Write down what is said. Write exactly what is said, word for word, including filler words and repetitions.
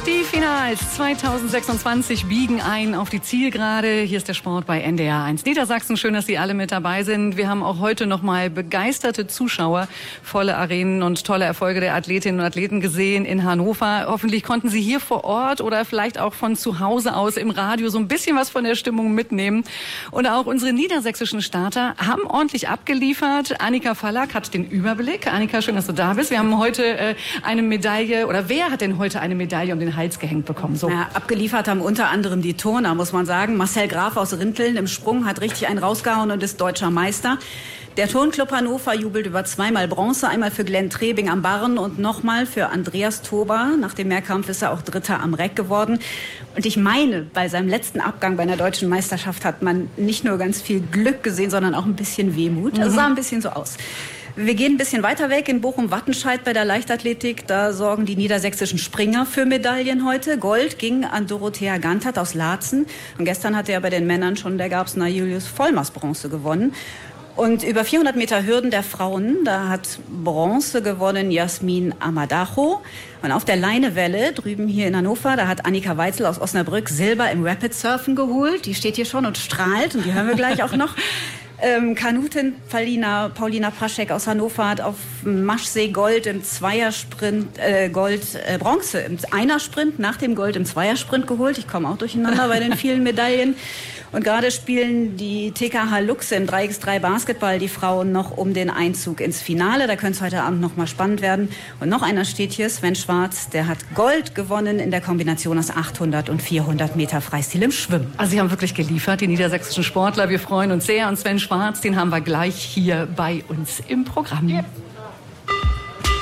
Die Finals zweitausendsechsundzwanzig biegen ein auf die Zielgerade. Hier ist der Sport bei N D R eins Niedersachsen. Schön, dass Sie alle mit dabei sind. Wir haben auch heute noch mal begeisterte Zuschauer, volle Arenen und tolle Erfolge der Athletinnen und Athleten gesehen in Hannover. Hoffentlich konnten Sie hier vor Ort oder vielleicht auch von zu Hause aus im Radio so ein bisschen was von der Stimmung mitnehmen. Und auch unsere niedersächsischen Starter haben ordentlich abgeliefert. Annika Fallack hat den Überblick. Annika, schön, dass du da bist. Wir haben heute äh, eine Medaille, oder wer hat denn heute eine Medaille um den Hals gehängt bekommen? So. Ja, abgeliefert haben unter anderem die Turner, muss man sagen. Marcel Graf aus Rinteln im Sprung hat richtig einen rausgehauen und ist deutscher Meister. Der Turnclub Hannover jubelt über zweimal Bronze, einmal für Glenn Trebing am Barren und nochmal für Andreas Tober. Nach dem Mehrkampf ist er auch Dritter am Reck geworden. Und ich meine, bei seinem letzten Abgang bei einer deutschen Meisterschaft hat man nicht nur ganz viel Glück gesehen, sondern auch ein bisschen Wehmut. Das sah ein bisschen so aus. Wir gehen ein bisschen weiter weg in Bochum-Wattenscheid bei der Leichtathletik. Da sorgen die niedersächsischen Springer für Medaillen heute. Gold ging an Dorothea Gantert aus Laatzen. Und gestern hatte ja bei den Männern schon der Garbsner Julius Vollmers Bronze gewonnen. Und über vierhundert Meter Hürden der Frauen, da hat Bronze gewonnen Jasmin Amadacho. Und auf der Leinewelle drüben hier in Hannover, da hat Annika Weitzel aus Osnabrück Silber im Rapid Surfen geholt. Die steht hier schon und strahlt und die hören wir gleich auch noch. Ähm, Kanutin Paulina, Paulina Praschek aus Hannover hat auf Maschsee Gold im Zweiersprint, äh, Gold, äh, Bronze im Einersprint, nach dem Gold im Zweiersprint geholt. Ich komme auch durcheinander bei den vielen Medaillen. Und gerade spielen die T K H Luchse im drei gegen drei Basketball die Frauen noch um den Einzug ins Finale. Da könnte es heute Abend noch mal spannend werden. Und noch einer steht hier, Sven Schwarz, der hat Gold gewonnen in der Kombination aus achthundert und vierhundert Meter Freistil im Schwimmen. Also Sie haben wirklich geliefert, die niedersächsischen Sportler. Wir freuen uns sehr. Und Sven Schwarz, den haben wir gleich hier bei uns im Programm. Yep.